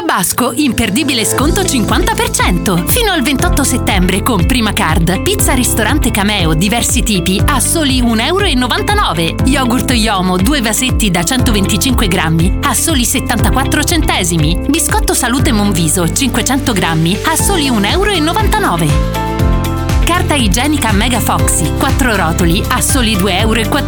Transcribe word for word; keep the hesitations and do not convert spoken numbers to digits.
Tabasco, imperdibile sconto cinquanta per cento. Fino al ventotto settembre con Prima Card. Pizza ristorante Cameo, diversi tipi, a soli un euro e novantanove. Yogurt Yomo, due vasetti da centoventicinque grammi, a soli settantaquattro centesimi. Biscotto Salute Monviso, cinquecento grammi, a soli un euro e novantanove. Carta igienica Mega Foxy, quattro rotoli, a soli due euro e quattordici.